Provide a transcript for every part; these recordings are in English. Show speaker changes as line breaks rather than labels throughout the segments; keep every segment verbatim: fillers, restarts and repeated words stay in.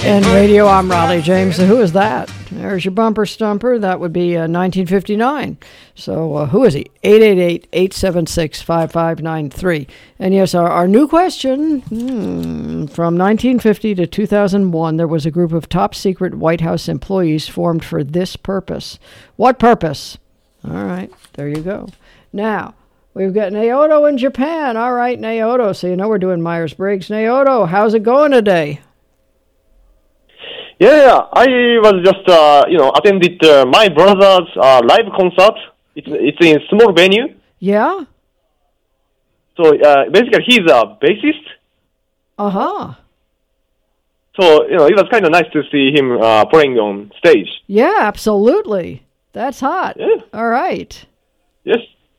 And Radio, I'm Raleigh James. So who is that? There's your bumper stumper. That would be uh, nineteen fifty-nine. So uh, who is he? eight eight eight, eight seven six, five five nine three. And yes, our, our new question, hmm, from nineteen fifty to two thousand one, there was a group of top secret White House employees formed for this purpose. What purpose? All right, there you go. Now, we've got Naoto in Japan. All right, Naoto. So you know we're doing Myers-Briggs. Naoto, how's it going today?
Yeah, I was just, uh, you know, attended uh, my brother's uh, live concert. It's it's in a small venue.
Yeah?
So uh, basically, he's a bassist.
Uh-huh.
So, you know, it was kind of nice to see him uh, playing on stage.
Yeah, absolutely. That's hot.
Yeah.
All right.
Yes.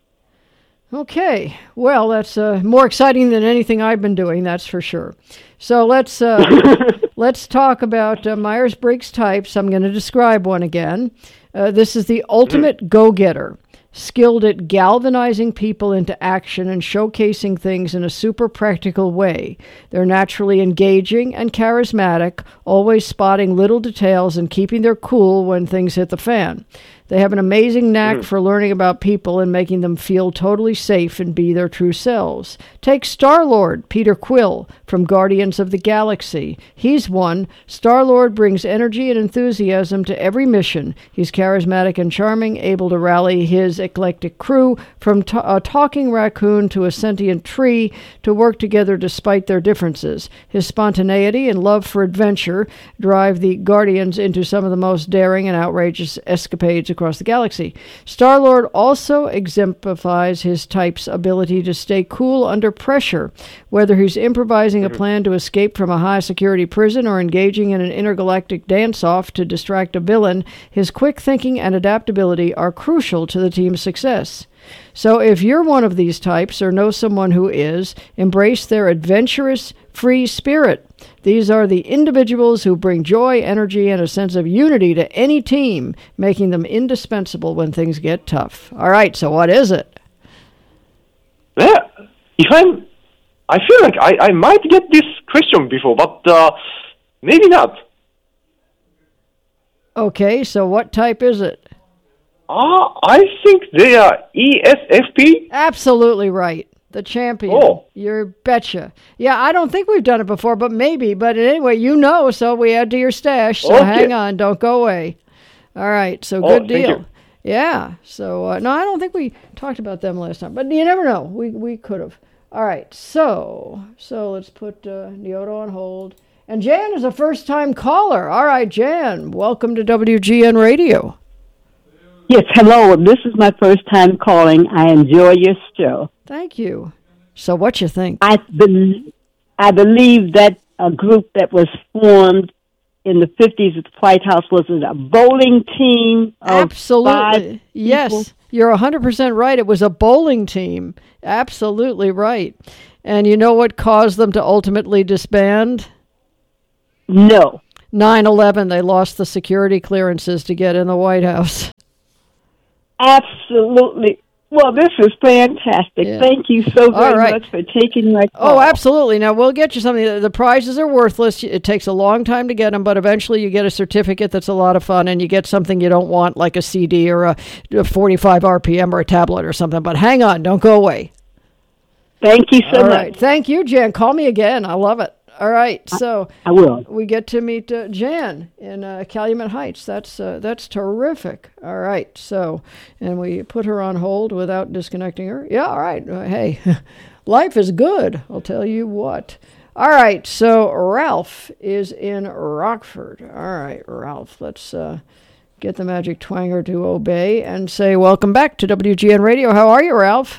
Okay. Well, that's uh, more exciting than anything I've been doing, that's for sure. So let's uh, let's talk about uh, Myers-Briggs types. I'm going to describe one again. Uh, this is the ultimate go-getter, skilled at galvanizing people into action and showcasing things in a super practical way. They're naturally engaging and charismatic, always spotting little details and keeping their cool when things hit the fan. They have an amazing knack mm. for learning about people and making them feel totally safe and be their true selves. Take Star-Lord, Peter Quill, from Guardians of the Galaxy. He's one. Star-Lord brings energy and enthusiasm to every mission. He's charismatic and charming, able to rally his eclectic crew, from t- a talking raccoon to a sentient tree, to work together despite their differences. His spontaneity and love for adventure drive the Guardians into some of the most daring and outrageous escapades across the galaxy. Star-Lord also exemplifies his type's ability to stay cool under pressure, whether he's improvising a plan to escape from a high-security prison or engaging in an intergalactic dance-off to distract a villain. His quick thinking and adaptability are crucial to the team's success. So if you're one of these types or know someone who is, embrace their adventurous, free spirit. These are the individuals who bring joy, energy, and a sense of unity to any team, making them indispensable when things get tough. All right, so what is it?
Yeah, if I'm, I feel like I, I might get this question before, but uh, maybe not.
Okay, so what type is it?
Ah, uh, I think they are E S F P.
Absolutely right. The champion.
Oh.
You betcha. Yeah, I don't think we've done it before, but maybe. But anyway, you know, so we add to your stash. So
okay.
Hang on. Don't go away. All right. So
oh,
good deal.
Thank you.
Yeah. So, uh, no, I don't think we talked about them last time. But you never know. We we could have. All right. So, so let's put uh, Naoto on hold. And Jan is a first-time caller. All right, Jan. Welcome to W G N Radio.
Yes, hello. This is my first time calling. I enjoy your show.
Thank you. So what you think?
I, be- I believe that a group that was formed in the fifties at the White House was it a bowling team of
Absolutely. Yes, you're one hundred percent right. It was a bowling team. Absolutely right. And you know what caused them to ultimately disband?
No.
nine eleven. They lost the security clearances to get in the White House.
Absolutely. Well, this is fantastic.
Yeah.
Thank you so very
right.
much for taking my call.
Oh, absolutely. Now, we'll get you something. The prizes are worthless. It takes a long time to get them, but eventually you get a certificate that's a lot of fun, and you get something you don't want, like a C D or a, a forty-five R P M or a tablet or something. But hang on. Don't go away.
Thank you so
All
much.
right. Thank you, Jan. Call me again. I love it. All right, so
I will.
We get to meet uh, Jan in uh, Calumet Heights. That's uh, that's terrific. All right, so and we put her on hold without disconnecting her. Yeah, all right. Uh, hey, life is good. I'll tell you what. All right, so Ralph is in Rockford. All right, Ralph, let's uh, get the magic twanger to obey and say welcome back to W G N Radio. How are you, Ralph?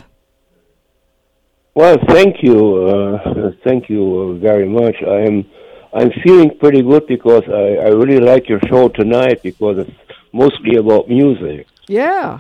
Well, thank you, uh, thank you very much. I am, I'm feeling pretty good because I, I really like your show tonight because it's mostly about music.
Yeah.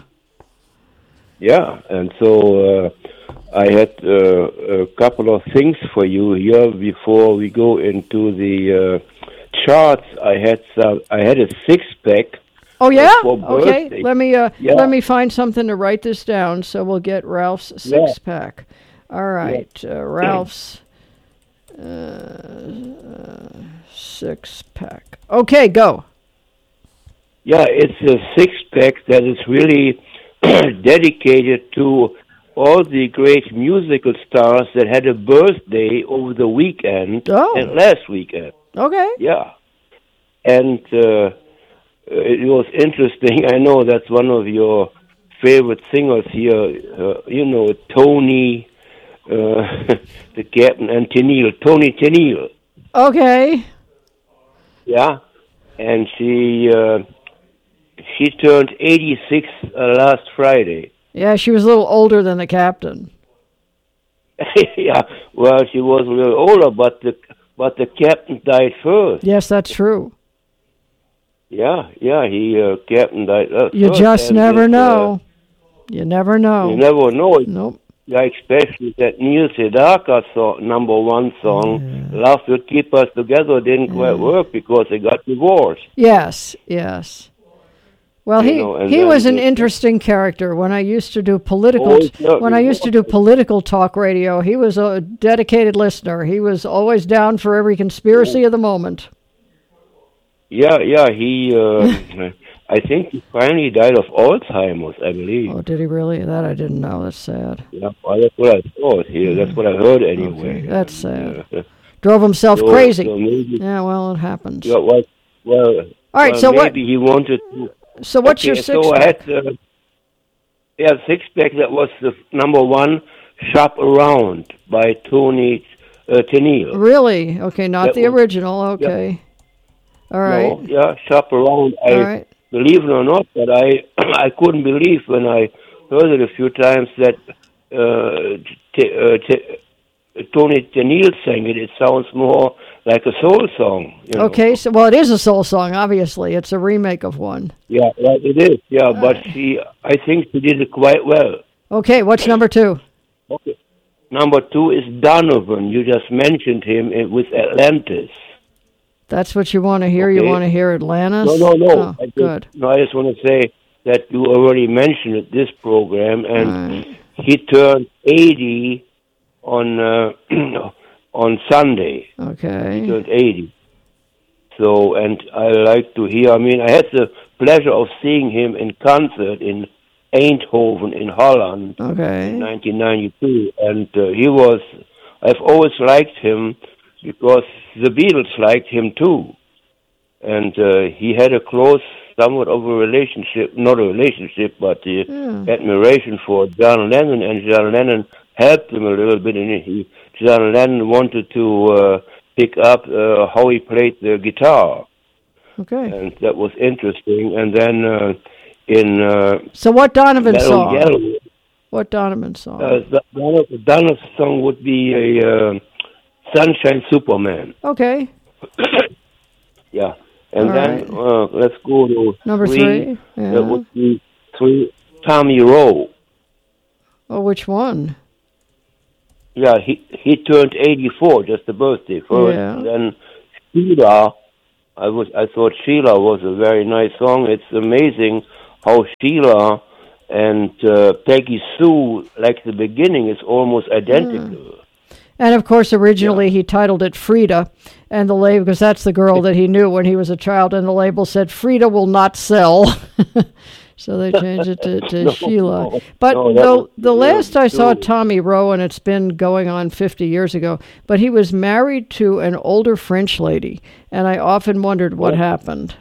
Yeah, and so uh, I had uh, a couple of things for you here before we go into the uh, charts. I had some, I had a six pack.
Oh yeah.
For
okay.
birthday.
Let me uh,
yeah.
let me find something to write this down. So we'll get Ralph's six yeah. pack. All right, uh, Ralph's Uh, six pack. Okay, go.
Yeah, it's a six-pack that is really dedicated to all the great musical stars that had a birthday over the weekend
Oh.
and last weekend.
Okay.
Yeah. And uh, it was interesting. I know that's one of your favorite singers here. Uh, you know, Tony, uh, the Captain, and Tennille. Tony Tennille.
Okay.
Yeah. And she uh, she turned eighty-six uh, last Friday.
Yeah, she was a little older than the captain.
Yeah. Well, she was a little older, but the but the captain died first.
Yes, that's true.
Yeah, yeah, he uh, captain died uh,
You
first.
just
and
never
it,
know. You never
Uh,
know.
you never know.
Nope.
Yeah, especially that Neil Sedaka song, number one song, "Love Will Keep Us Together," didn't quite work because they got divorced.
Yes, yes. Well,
You
he
know, and
he
then
was an
the-
interesting character. When I used to do political
Oh, yeah,
when I
he
used to do political talk radio, he was a dedicated listener. He was always down for every conspiracy of the moment.
Yeah, yeah, he. Uh, I think he finally died of Alzheimer's, I believe.
Oh, did he really? That I didn't know. That's sad.
Yeah, well, that's what I thought. Here, that's what I heard anyway.
Okay, that's sad.
Uh,
Drove himself
so-
crazy.
so maybe,
Yeah, well, it happens.
yeah, well, well,
All right,
well,
so what?
maybe he wanted to.
So what's
Okay,
your six
so I
pack?
had, uh, yeah, six pack. That was the number one. Shop Around by Tony uh, Tennille.
Really? Okay, not
That
the
was-
original. Okay. All right.
No, yeah, Shop Around. I
All right.
believe it or not, but I I couldn't believe when I heard it a few times that uh, t- uh, t- Tony Tennille sang it. It sounds more like a soul song. You know?
Okay, so well, it is a soul song. Obviously, it's a remake of one.
Yeah, well, it is. Yeah, but she, I think she did it quite well.
Okay, what's number two?
Okay. Number two is Donovan. You just mentioned him in, with Atlantis.
That's what you want to hear. You
Okay.
want to hear Atlantis?
No, no, no.
Oh,
I just,
good.
No, I just want to say that you already mentioned it, this program, and
Right.
he turned eighty on uh, on Sunday. He
Okay.
turned eighty. So, and I like to hear. I mean, I had the pleasure of seeing him in concert in Eindhoven in Holland.
Okay.
In nineteen ninety-two, and uh, he was, I've always liked him because the Beatles liked him too. And uh, he had a close, somewhat of a relationship, not a relationship, but uh,
Yeah.
admiration for John Lennon, and John Lennon helped him a little bit, and he, John Lennon wanted to uh, pick up uh, how he played the guitar,
Okay.
and that was interesting. And then uh, in uh,
So what Donovan
Metal
song?
Gallery,
What Donovan song?
Uh, the- one of the Donna's song would be a uh, Sunshine Superman.
Okay.
Yeah. And
All
then
right.
uh, let's go to
Number
three.
three. Yeah.
That would be three. Tommy Rowe.
Oh, which one?
Yeah, he he turned eighty-four, just the birthday first.
Yeah.
And then Sheila, I was I thought Sheila was a very nice song. It's amazing how Sheila and uh, Peggy Sue, like the beginning, is almost identical.
And of course, originally he titled it Frida, and the label, because that's the girl that he knew when he was a child, and the label said Frida will not sell. So they changed it to, to
No,
Sheila.
no,
But
no, that
the
was
the
really
last I saw
true.
Tommy Rowe, and it's been going on fifty years ago, but he was married to an older French lady, and I often wondered what
Oh.
happened.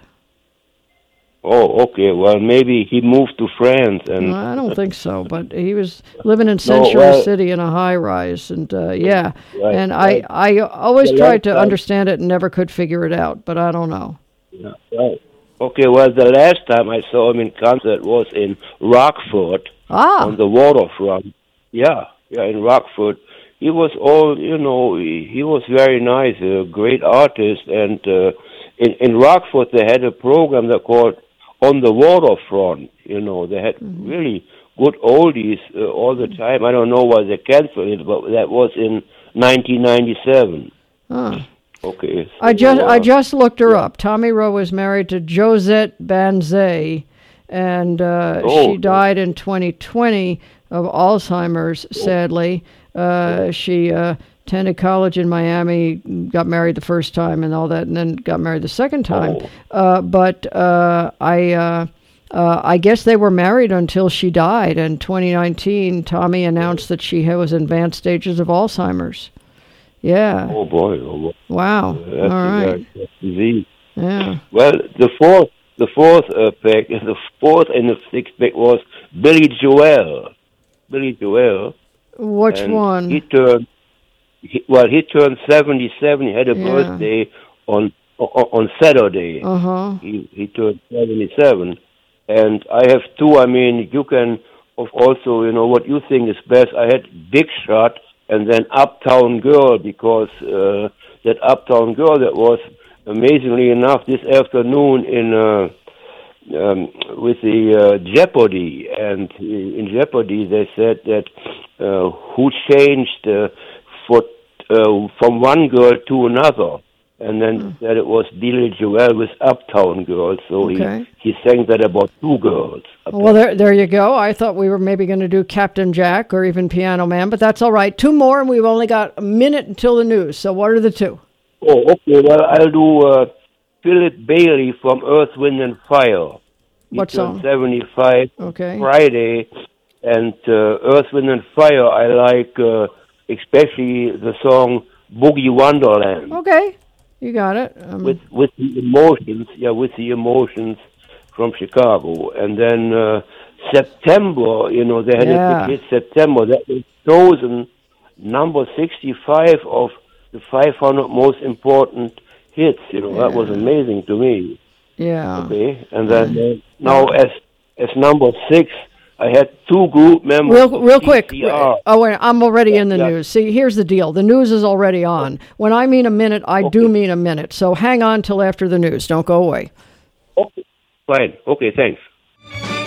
Oh, okay. Well, maybe he moved to France, and
Well, I don't think so, but he was living in Century
well-
City in a high rise, and uh, yeah,
Right,
and
right.
I I always
The
tried to
last time-
understand it and never could figure it out, but I don't know.
Yeah, right. Okay, well, the last time I saw him in concert was in Rockford
Ah,
on the waterfront. Yeah, yeah, in Rockford. He was all, you know, he, he was very nice, a great artist. And uh, in, in Rockford, they had a program that called On the Waterfront. You know, they had
Mm-hmm.
really good oldies uh, all the time. I don't know why they canceled it, but that was in nineteen ninety-seven.
ah.
Okay.
I
so,
just I
uh,
just looked her up. Tommy Rowe was married to Josette Banzai, and uh,
Oh,
she died in twenty twenty of Alzheimer's. Sadly, uh, she uh, attended college in Miami, got married the first time and all that, and then got married the second time.
Oh.
Uh, but uh, I, uh, uh, I guess they were married until she died. In twenty nineteen, Tommy announced that she was in advanced stages of Alzheimer's. Yeah.
Oh boy! Oh boy.
Wow.
That's
all right.
a that's disease.
Yeah.
Well, the fourth, the fourth uh, pick, the fourth and the sixth pick was Billy Joel. Billy Joel.
Which
and
one?
He turned. He, well, he turned seventy-seven. He had a
Yeah.
birthday on on, on Saturday.
Uh huh.
He he turned seventy-seven, and I have two. I mean, you can of also, you know, what you think is best. I had Big Shot and then Uptown Girl, because uh, that Uptown Girl that was amazingly enough this afternoon in uh, um, with the uh, Jeopardy, and in Jeopardy they said that uh, who changed uh, for uh, from one girl to another. And then mm. that it was Billy Joel with Uptown Girl, so
okay.
he, he sang that about two girls.
Well, there there you go. I thought we were maybe going to do Captain Jack or even Piano Man, but that's all right. Two more, and we've only got a minute until the news. So what are the two?
Oh, okay. Well, I'll do uh, Philip Bailey from Earth, Wind and Fire. He
what song?
seventy-five
okay.
Friday, and uh, Earth, Wind and Fire, I like uh, especially the song Boogie Wonderland.
Okay. You got it. Um,
with with the emotions, yeah, with the emotions from Chicago, and then uh, September. You know, they had
yeah.
a big hit September that was chosen number sixty-five of the five hundred most important hits. You know,
yeah.
that was amazing to me.
Yeah.
Okay, and then uh, now as as number six, I had two group members.
Real, real quick.
P C R.
Oh, wait, I'm already
yeah,
in the
yeah.
news. See, here's the deal. The news is already on. When I mean a minute, I
okay.
do mean a minute. So hang on till after the news. Don't go away.
Okay, fine. Okay, thanks.